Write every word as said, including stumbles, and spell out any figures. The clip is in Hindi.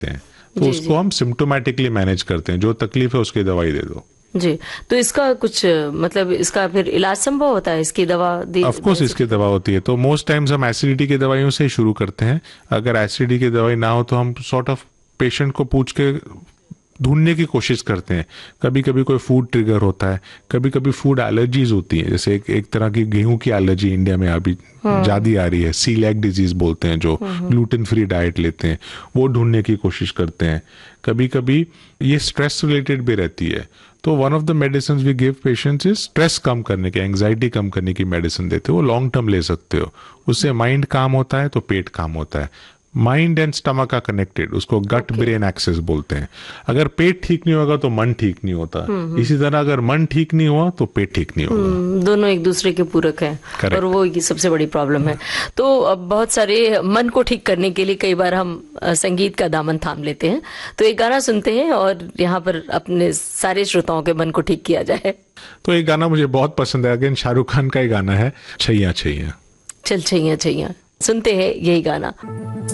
हैं, तो उसको हम सिम्टोमेटिकली मैनेज करते हैं, जो तकलीफ है उसकी दवाई दे दो। जी, तो इसका कुछ मतलब इसका फिर इलाज संभव होता है, इसकी दवा दे? ऑफ कोर्स इसकी दवा होती है। तो मोस्ट टाइम्स हम एसिडिटी की दवाइयों से ही शुरू करते हैं। अगर एसिडिटी की दवाई ना हो तो हम सॉर्ट ऑफ पेशेंट को पूछ के ढूंढने की कोशिश करते हैं। कभी कभी कोई फूड ट्रिगर होता है, कभी कभी फूड एलर्जीज होती हैं, जैसे एक, एक तरह की गेहूं की एलर्जी इंडिया में अभी ज्यादा आ रही है, सीलैक डिजीज बोलते हैं, जो ग्लूटेन फ्री डाइट लेते हैं, वो ढूंढने की कोशिश करते हैं। कभी कभी ये स्ट्रेस रिलेटेड भी रहती है, तो one of the medicine we give patients is stress कम करने की, एंग्जाइटी कम करने की मेडिसिन देते हो, वो लॉन्ग टर्म ले सकते हो। उससे माइंड काम होता है तो पेट काम होता है। माइंड एंड स्टमक का कनेक्टेड, उसको गट ब्रेन एक्सेस बोलते हैं। अगर पेट ठीक नहीं होगा तो मन ठीक नहीं होता, इसी तरह अगर मन ठीक नहीं हुआ तो पेट ठीक नहीं होगा। दोनों एक दूसरे के पूरक हैं। Correct. और वो ये सबसे बड़ी प्रॉब्लम है। तो अब बहुत सारे मन को ठीक करने के लिए कई बार हम संगीत का दामन थाम लेते हैं, तो एक गाना सुनते हैं और यहाँ पर अपने सारे श्रोताओं के मन को ठीक किया जाए। तो एक गाना मुझे बहुत पसंद है, अगेन शाहरुख खान का ही गाना है, छैया छैया। चल छैया छैया, सुनते हैं यही गाना।